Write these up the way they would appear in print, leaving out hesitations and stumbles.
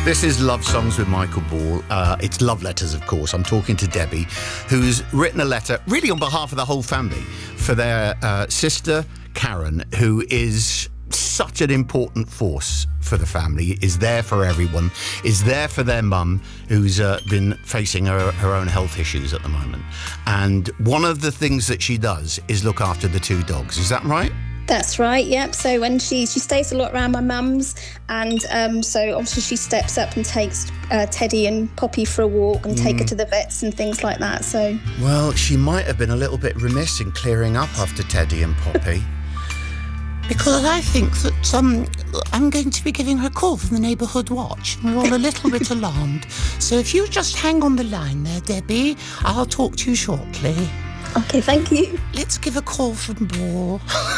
This is Love Songs with Michael Ball. It's love letters, of course. I'm talking to Debbie, who's written a letter, really on behalf of the whole family, for their sister, Karen, who is such an important force for the family, is there for everyone, is there for their mum, who's been facing her own health issues at the moment. And one of the things that she does is look after the two dogs. Is that right? That's right, yep. So when she stays a lot around my mum's, and so obviously she steps up and takes Teddy and Poppy for a walk and take her to the vets and things like that. So well, she might have been a little bit remiss in clearing up after Teddy and Poppy. Because I think that I'm going to be giving her a call from the Neighbourhood Watch. We're all a little bit alarmed. So if you just hang on the line there, Debbie, I'll talk to you shortly. Okay, thank you. Let's give a call from Ball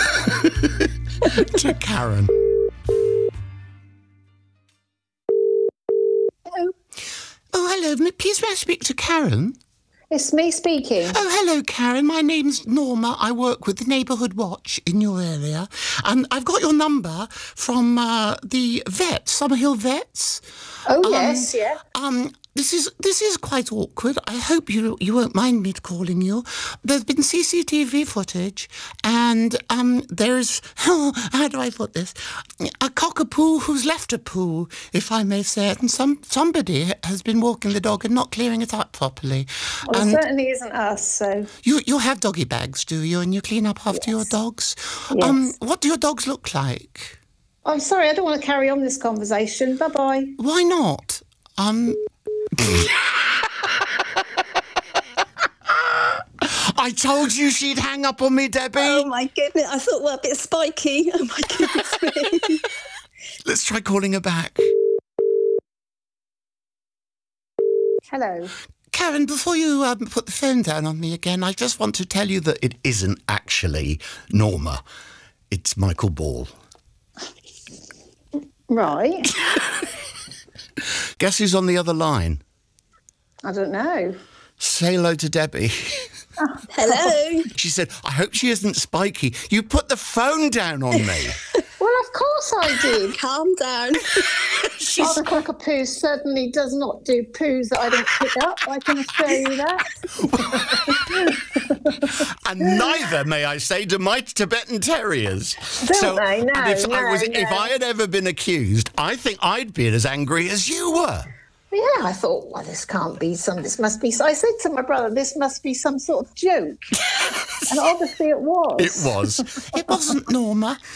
to Karen. Hello. Oh, hello. Please may I speak to Karen? It's me speaking. Oh, hello, Karen. My name's Norma. I work with the Neighbourhood Watch in your area. And I've got your number from the vets, Summerhill Vets. Oh, yes, yeah. This is quite awkward. I hope you won't mind me calling you. There's been CCTV footage, and there's how do I put this? A cockapoo who's left a poo, if I may say it, and somebody has been walking the dog and not clearing it up properly. Well, it certainly isn't us. So you have doggy bags, do you? And you clean up after your dogs. Yes. What do your dogs look like? I'm sorry, I don't want to carry on this conversation. Bye bye. Why not? I told you she'd hang up on me, Debbie. Oh my goodness, I thought, well, a bit spiky. Oh my goodness me. Let's try calling her back. Hello. Karen, before you put the phone down on me again, I just want to tell you that It isn't actually Norma. It's Michael Ball. Right. Guess who's on the other line? I don't know. Say hello to Debbie. Hello. She said, I hope she isn't spiky. You put the phone down on me. Well, of course I did. Calm down. Father Cockapoo certainly does not do poos that I don't pick up. I can assure you that. And neither, may I say, do my Tibetan Terriers. Don't they? No, and if no. if I had ever been accused, I think I'd be as angry as you were. Yeah, I thought, well, this must be, I said to my brother, this must be some sort of joke. And obviously it was. It was. it wasn't Norma.